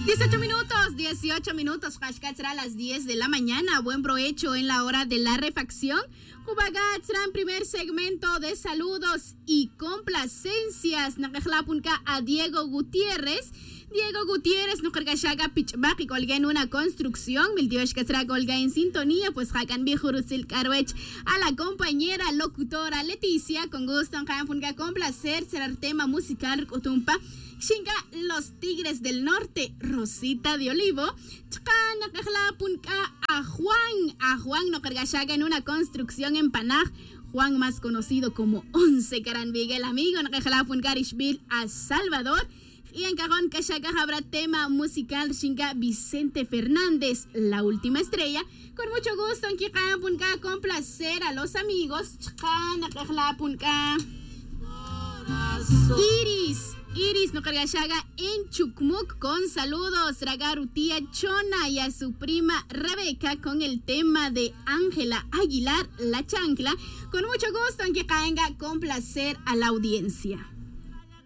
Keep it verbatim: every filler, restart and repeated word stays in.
dieciocho minutos, dieciocho minutos, Hashkat será a las diez de la mañana. Buen provecho en la hora de la refacción. Kubagat será en primer segmento de saludos y complacencias. Nakajlapunka a Diego Gutiérrez. Diego Gutiérez, no cargashaga pichbaki colga en una construcción. Miltiosh Katsra colga en sintonía, pues Hakan Bijurusil Karwech a la compañera locutora Leticia. Con gusto, en con placer, será el tema musical Cotumpa. Shinga Los Tigres del Norte, Rosita de Olivo. A Juan, a Juan no cargashaga en una construcción en Panaj. Juan, más conocido como Once Caran Miguel, amigo, no cargashaga Ishbil a Salvador. Y en Cajón Cachaca habrá tema musical Shinga Vicente Fernández, La Última Estrella. Con mucho gusto en Kikayan Punka, con placer a los amigos. Iris, Iris no cargashaga en Chucmuc con saludos. Ragarutía Chona y a su prima Rebeca con el tema de Ángela Aguilar, La Chancla. Con mucho gusto en Kikayan, con placer a la audiencia.